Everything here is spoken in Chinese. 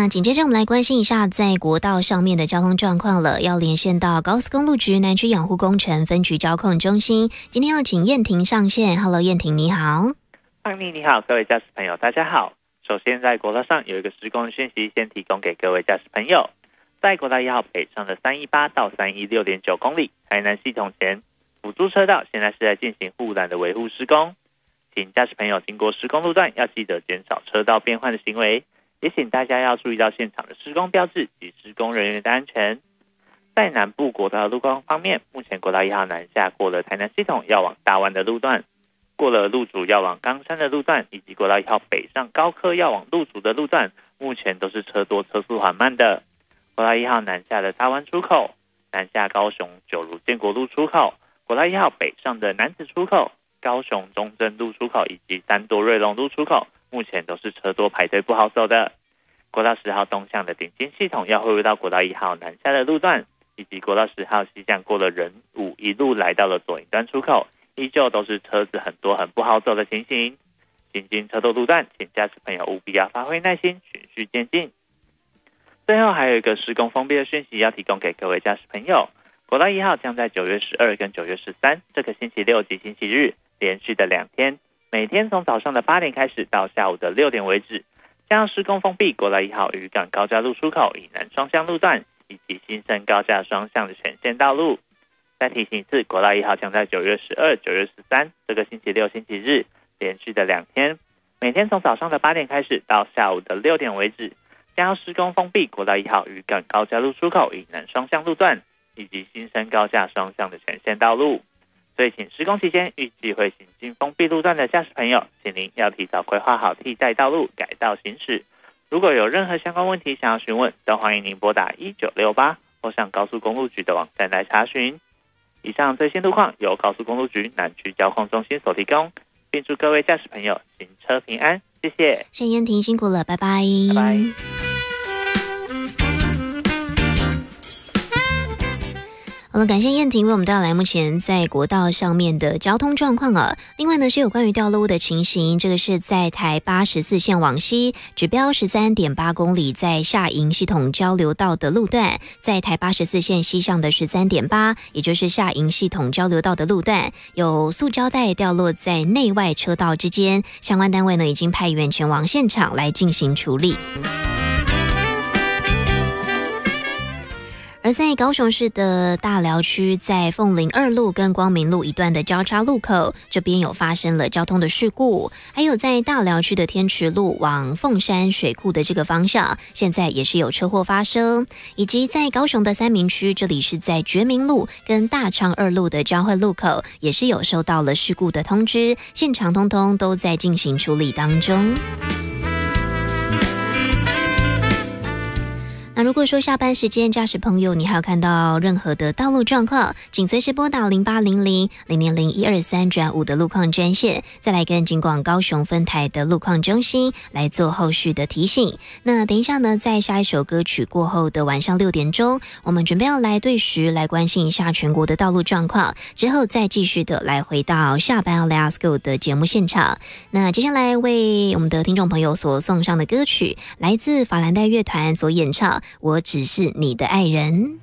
那紧接着我们来关心一下在国道上面的交通状况了，要连线到高速公路局南区养护工程分局交控中心，今天要请燕婷上线。 Hello， 燕婷你好。 胖妮你好，各位驾驶朋友大家好。首先在国道上有一个施工讯息先提供给各位驾驶朋友，在国道1号北上的318到316.9公里台南系统前辅助车道现在是在进行护栏的维护施工，请驾驶朋友经过施工路段要记得减少车道变换的行为，也请大家要注意到现场的施工标志及施工人员的安全。在南部国道的路况方面，目前国道1号南下过了台南系统要往大湾的路段，过了路竹要往冈山的路段，以及国道1号北上高科要往路竹的路段，目前都是车多车速缓慢的。国道1号南下的大湾出口，南下高雄九如建国路出口，国道1号北上的南子出口、高雄中正路出口以及三多瑞隆路出口，目前都是车多排队不好走的。国道10号东向的顶尖系统要汇入到国道1号南下的路段，以及国道10号西向过了仁武一路来到了左营端出口，依旧都是车子很多很不好走的情形。行经车多路段，请驾驶朋友务必要发挥耐心，循序渐进。最后还有一个施工封闭的讯息要提供给各位驾驶朋友，国道1号将在9月12跟9月13这个星期六及星期日连续的2天，每天从早上的8点开始到下午的6点为止，将要施工封闭国道1号渔港高架路出口以南双向路段以及新生高架双向的全线道路。再提醒一次，国道1号将在9月12、9月13这个星期六、星期日连续的2天，每天从早上的8点开始到下午的6点为止，将要施工封闭国道1号渔港高架路出口以南双向路段以及新生高架双向的全线道路。所以请施工期间预计会行经封闭路段的驾驶朋友，请您要提早规划好替代道路改道行驶。如果有任何相关问题想要询问，都欢迎您拨打1968或上高速公路局的网站来查询。以上最新路况由高速公路局南区交控中心所提供，并祝各位驾驶朋友行车平安，谢谢。 谢燕婷辛苦了，拜拜。 拜拜。 好了，感谢燕婷为我们带来目前在国道上面的交通状况啊。另外呢，是有关于掉落物的情形，这个是在台84线往西，指标13.8公里，在下营系统交流道的路段，在台84线西上的13.8，也就是下营系统交流道的路段，有塑胶袋掉落在内外车道之间，相关单位呢已经派员前往现场来进行处理。而在高雄市的大寮区，在凤林2路跟光明路一段的交叉路口，这边有发生了交通的事故。还有在大寮区的天池路往凤山水库的这个方向，现在也是有车祸发生。以及在高雄的三民区，这里是在觉明路跟大昌2路的交汇路口，也是有收到了事故的通知，现场通通都在进行处理当中。那如果说下班时间驾驶朋友你还有看到任何的道路状况，请随时拨打0800-000-123-5的路况专线，再来跟警广高雄分台的路况中心来做后续的提醒。那等一下呢，在下一首歌曲过后的晚上6点钟，我们准备要来对时来关心一下全国的道路状况，之后再继续的来回到下班 Let's Go 的节目现场。那接下来为我们的听众朋友所送上的歌曲，来自法兰黛乐团所演唱《我只是你的爱人》。